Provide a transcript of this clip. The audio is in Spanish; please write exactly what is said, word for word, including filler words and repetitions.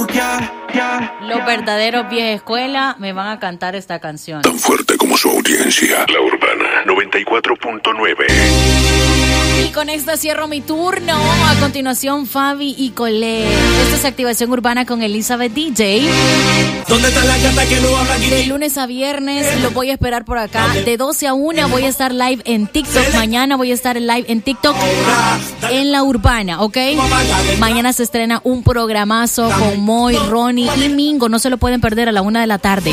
Los verdaderos vieja escuela me van a cantar esta canción. Tan fuerte como su audiencia. La Urbana noventa y cuatro punto nueve. Y con esta cierro mi turno. A continuación, Fabi y Colette. Esto es Activación Urbana con Elizabeth D J. ¿Dónde está la gata que no habla? De lunes a viernes lo voy a esperar por acá. De doce a una voy a estar live en TikTok. Mañana voy a estar live en TikTok en La Urbana, ¿ok? Mañana se estrena un programazo con Moy, Ronnie y Mingo. No se lo pueden perder a la una de la tarde.